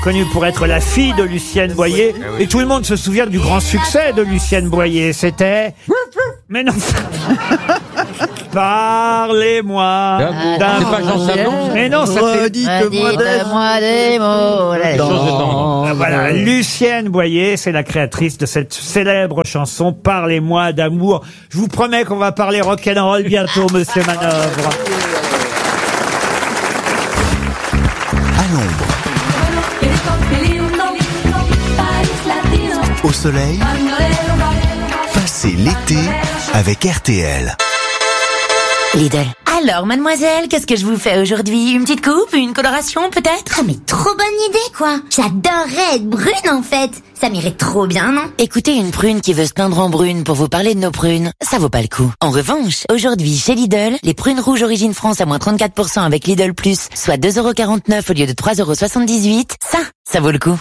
connue pour être la fille de Lucienne Boyer. Et tout le monde se souvient du grand succès de Lucienne Boyer. C'était... Mais non. Parlez-moi d'un... C'est pas Jean Sablon? Mais non, ça fait... Dites-moi des mots. Voilà, Lucienne Boyer, c'est la créatrice de cette célèbre chanson « Parlez-moi d'amour ». Je vous promets qu'on va parler rock'n'roll bientôt, Monsieur Manœuvre. À l'ombre, au soleil, passez l'été avec RTL. Lidl. Alors, mademoiselle, qu'est-ce que je vous fais aujourd'hui? Une petite coupe? Une coloration, peut-être? Ah mais trop bonne idée quoi. J'adorerais être brune en fait. Ça m'irait trop bien, non? Écoutez, une prune qui veut se peindre en brune pour vous parler de nos prunes, ça vaut pas le coup. En revanche, aujourd'hui, chez Lidl, les prunes rouges origine France à moins 34% avec Lidl Plus, soit 2,49€ au lieu de 3,78€, ça vaut le coup.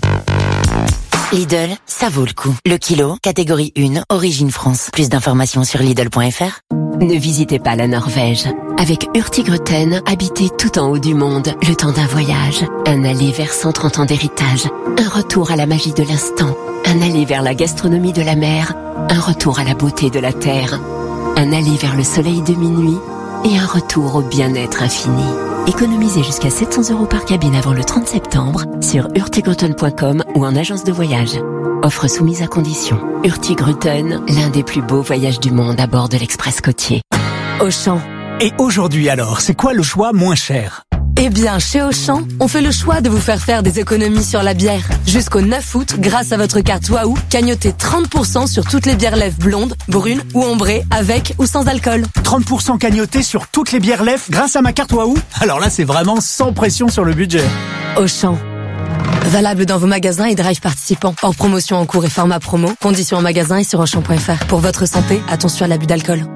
Lidl, ça vaut le coup. Le kilo, catégorie 1, origine France. Plus d'informations sur Lidl.fr. Ne visitez pas la Norvège. Avec Hurtigruten, habitez tout en haut du monde, le temps d'un voyage. Un aller vers 130 ans d'héritage. Un retour à la magie de l'instant. Un aller vers la gastronomie de la mer. Un retour à la beauté de la terre. Un aller vers le soleil de minuit. Et un retour au bien-être infini. Économisez jusqu'à 700€ par cabine avant le 30 septembre sur hurtigruten.com ou en agence de voyage. Offre soumise à condition. Hurtigruten, l'un des plus beaux voyages du monde à bord de l'Express côtier. Auchan. Et aujourd'hui alors, c'est quoi le choix moins cher? Eh bien, chez Auchan, on fait le choix de vous faire des économies sur la bière. Jusqu'au 9 août, grâce à votre carte Waouh, cagnotez 30% sur toutes les bières lèvres blondes, brunes ou ambrées, avec ou sans alcool. 30% cagnoté sur toutes les bières lèvres grâce à ma carte Waouh? Alors là, c'est vraiment sans pression sur le budget. Auchan. Valable dans vos magasins et drive participants. Hors promotion en cours et format promo. Conditions en magasin et sur Auchan.fr. Pour votre santé, attention à l'abus d'alcool.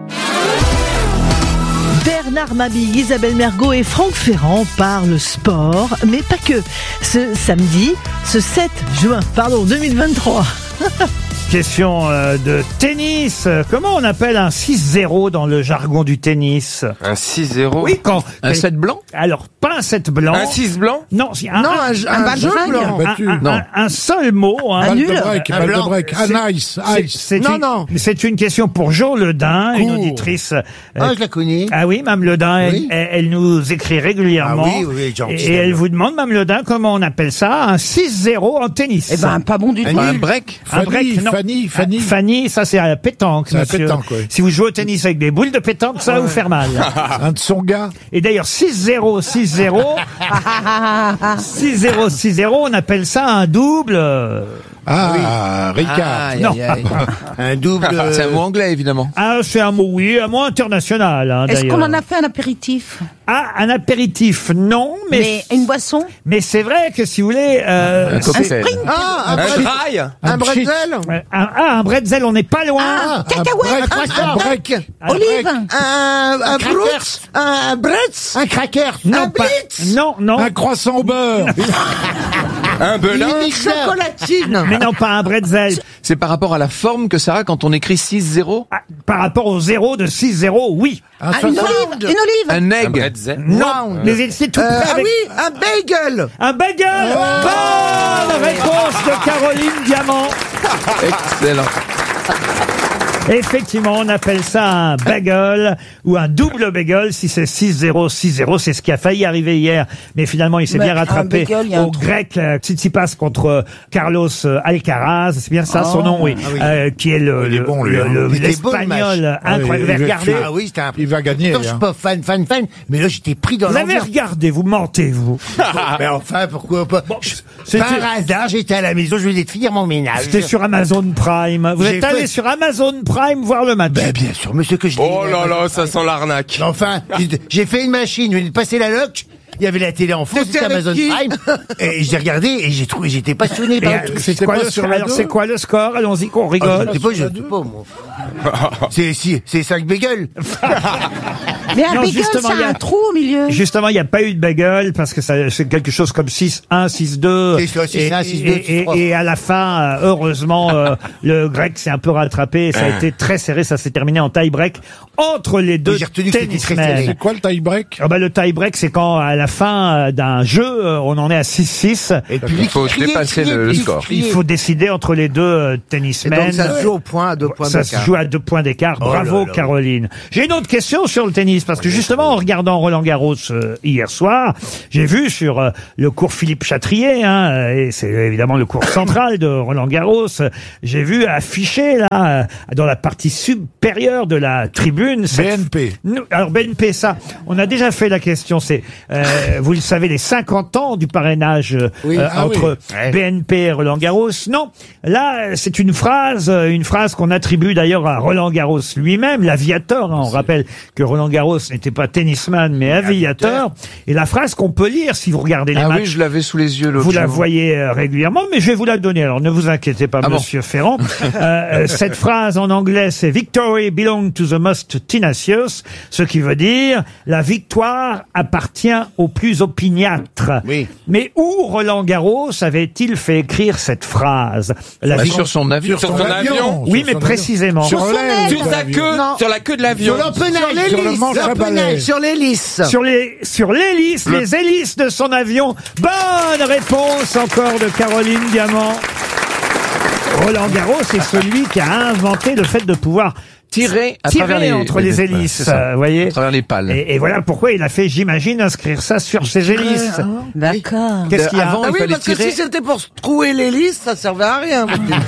Bernard Mabille, Isabelle Mergo et Franck Ferrand parlent sport, mais pas que. Ce 7 juin 2023. Question de tennis. Comment on appelle un 6-0 dans le jargon du tennis? Un 6-0? Oui, quand... Un 7 blanc? Alors, pas un 7 blanc. Un 6 blanc? Non, un jeu blanc. Un seul mot. Un nul. Balle de break. Ice. C'est une question pour Jo Ledin, une auditrice. Je la connais. Ah oui, Mme Ledin, Oui. elle nous écrit régulièrement. Ah oui, et elle vous demande, Mme Ledin, comment on appelle ça? Un 6-0 en tennis. Eh ben, pas bon du tout. Un break? Un break, non. Fanny, ça c'est à la pétanque, C'est à la monsieur. pétanque, oui. Si vous jouez au tennis avec des boules de pétanque, ça va vous faire mal. Un Tsonga. Et d'ailleurs, 6-0, 6-0, on appelle ça un double. Ricard. Non. Un double. C'est un mot anglais, évidemment. Ah, c'est un mot, oui, un mot international. Hein, Est-ce d'ailleurs. qu'on en a fait un apéritif? Ah, un apéritif, non, mais une boisson? Mais c'est vrai que si vous voulez, Un cocktail. Un trail? Un bretzel. un bretzel, on n'est pas loin. Cacahuète! Un break. Olive! Un brooks. Un bretz. Un cracker. Non, Un pas- blitz. non. Un croissant au beurre. Un belin? Une chocolatine. Mais non, pas un bretzel. C'est par rapport à la forme que ça a quand on écrit 6-0? Ah, par rapport au 0 de 6-0, oui. Une olive! Un egg? Non, mais c'est tout près avec... un bagel. Un bagel. Bonne réponse de Caroline Diamant. Excellent. Effectivement, on appelle ça un bagel ou un double bagel si c'est 6-0, 6-0. C'est ce qui a failli arriver hier. Mais finalement, il s'est bien rattrapé bagel, il y a un au trou. grec Tsitsipas contre Carlos Alcaraz. C'est bien ça son nom, oui. Qui est Il est bon, lui, hein. Il était beau, le l'espagnol match. incroyable. Vous avez regardé? Ah oui, c'était un... Il va gagner. Pourtant, je suis pas fan, mais là, j'étais pris dans Vous avez l'ambiance. regardé, vous mentez, vous. Mais enfin, pourquoi pas? C'était- Par hasard, j'étais à la maison, je venais de finir mon ménage. C'était sur Amazon Prime. Vous J'ai êtes allé fait- sur Amazon Prime voir le match. Ben, bien sûr, monsieur, que je l'ai Oh là là, ça sent l'arnaque. Enfin, j'ai fait une machine, je venais de passer la loc. Il y avait la télé en fond, c'était Amazon Prime. Et j'ai regardé et j'ai trouvé, j'étais passionné par le truc. C'est quoi le score? Alors, c'est quoi le score? Allons-y, qu'on Oh, rigole. je sais pas, moi. C'est 5 bagels. Mais un Non, bagel, justement, ça il y a a- un trou au milieu. Justement, il n'y a pas eu de bagel parce que c'est quelque chose comme 6-1, 6-2. C'est ça, 6-1, 6-2, 6-3. Et à la fin, heureusement, le grec s'est un peu rattrapé. Et ça a été très serré. Ça s'est terminé en tie-break entre les deux J'ai retenu que c'était très serré. tennismen. C'est quoi le tie-break? Ah bah, le tie-break, c'est quand à la fin d'un jeu, on en est à 6-6. Et puis, Il faut dépasser le score. Il faut décider entre les deux tennismen. Donc ça se joue au point, à 2 points Ça d'écart. se joue à 2 points d'écart. Oh Bravo, là là. Caroline. J'ai une autre question sur le tennis, parce que justement, en regardant Roland-Garros hier soir, j'ai vu sur le cours Philippe Chatrier, et c'est évidemment le cours central de Roland-Garros, j'ai vu affiché là, dans la partie supérieure de la tribune. BNP. Alors BNP, ça, on a déjà fait la question, c'est, vous le savez, les 50 ans du parrainage entre BNP et Roland-Garros. Non, là, c'est une phrase qu'on attribue d'ailleurs à Roland-Garros lui-même, l'aviateur. On rappelle que Roland-Garros n'était pas tennisman, mais aviateur. Et la phrase qu'on peut lire si vous regardez les Ah matchs. oui, je l'avais sous les yeux l'autre Vous jour. la voyez régulièrement, mais je vais vous la donner. Alors ne vous inquiétez pas, Monsieur Ferrand. Cette phrase en anglais, c'est "Victory belongs to the most tenacious", ce qui veut dire la victoire appartient aux plus opiniâtres. Oui. Mais où Roland-Garros avait-il fait écrire cette phrase? Sur son avion. Sur son avion. Oui, mais précisément. Sur l'aile. Sur sa queue, sur la queue de l'avion. Sur l'empennage, Sur le manche à balai. Sur l'hélice. Sur l'hélice, les hélices de son avion. Bonne réponse encore de Caroline Diamant. Roland-Garros est celui qui a inventé le fait de pouvoir Tirer à travers les entre les hélices, c'est ça. vous voyez. À travers les pales. Et voilà pourquoi il a fait, j'imagine, inscrire ça sur ses hélices. D'accord. Qu'est-ce qu'il y a? Avant, Ah il oui, fallait parce que tirer. si c'était pour trouer l'hélice, ça servait à rien.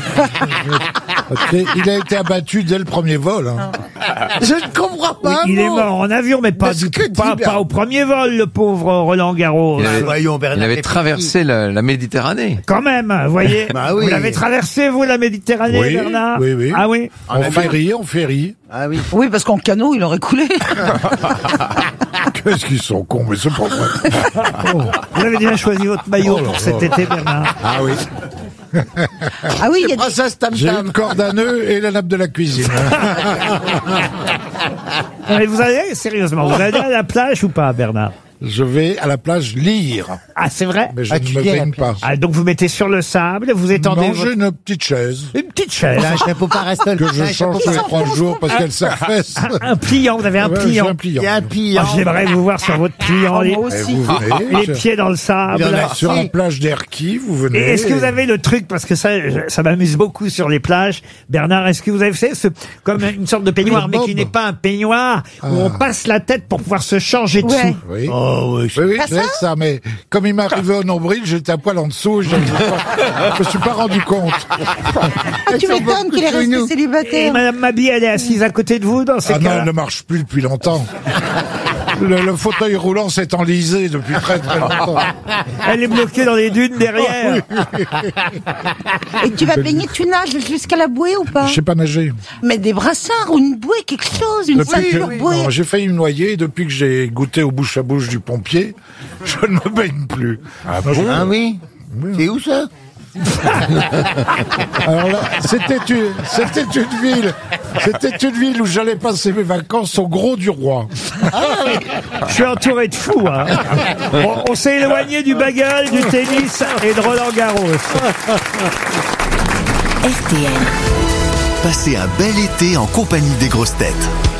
Il a été abattu dès le premier vol. Hein. Je ne comprends Oui, pas. il est mort en avion, mais pas, Mais ce que dit pas Bernard. au premier vol, le pauvre Roland Garros. Il avait- Voyons, Bernard. Il avait t'es traversé la Méditerranée. Quand même, vous voyez. Bah oui. Vous l'avez traversé, vous, la Méditerranée, Oui, Bernard? oui, oui. Ah oui? En ferry. Ah oui. Oui, parce qu'en canot, il aurait coulé. Qu'est-ce qu'ils sont cons, mais c'est pas vrai. Vous avez déjà choisi votre maillot Oh là pour cet là. été, Bernard? Ah oui. Ah oui, il y a des... Princesse Tam J'ai Tam. une corde à nœud et la nappe de la cuisine. Non, mais vous allez, sérieusement, vous allez à la plage ou pas, Bernard? Je vais à la plage lire, Ah, c'est vrai? mais je Ah, ne tu me viens à la baigne pas. Ah, donc vous mettez sur le sable, vous étendez Non, j'ai votre... une petite chaise une petite chaise. Un chapeau parasol. que je change tous les 3 jours parce qu'elle s'affaisse. Un pliant, vous avez un Ouais, j'ai pliant. un pliant. Il y a un pliant. Ah, j'aimerais vous voir sur votre pliant, les, Et vous venez, les pieds dans le sable. Il y en a- sur la plage d'Erquy, vous venez. Et est-ce que vous avez le truc, parce que ça m'amuse beaucoup sur les plages, Bernard, est-ce que vous avez fait comme une sorte de peignoir, Le mais bob. qui n'est pas un peignoir, où on passe la tête pour pouvoir se changer dessous? Ouais. Oui. Oh, oui. Oui, j'ai ça, mais comme il m'est arrivé au nombril, j'étais à poil en dessous, je me suis pas rendu compte. Ah, tu m'étonnes qu'il est resté Et célibataire. Madame Mabie, elle est assise à côté de vous dans ces Ah non, cas-là? elle ne marche plus depuis longtemps. Le fauteuil roulant s'est enlisé depuis très très longtemps. Elle est bloquée dans les dunes derrière. Et tu vas baigner, tu nages jusqu'à la bouée ou pas? Je sais pas nager. Mais des brassards ou une bouée, quelque chose, une Depuis que- ceinture bouée. non, j'ai failli me noyer. Depuis que j'ai goûté au bouche à bouche du pompier, je ne me baigne plus. Ah oui. C'est où ça? Alors là, c'était une ville où j'allais passer mes vacances au Gros du Roi. Je suis entouré de fous. Hein. On s'est éloigné du bagel, du tennis et de Roland Garros. RTL. Passez un bel été en compagnie des grosses têtes.